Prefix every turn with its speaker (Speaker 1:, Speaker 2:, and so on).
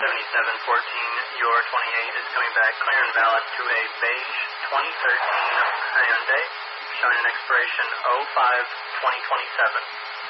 Speaker 1: 7714, your 28 is coming back clear and valid to a beige 2013 Hyundai, showing an expiration 05-2027.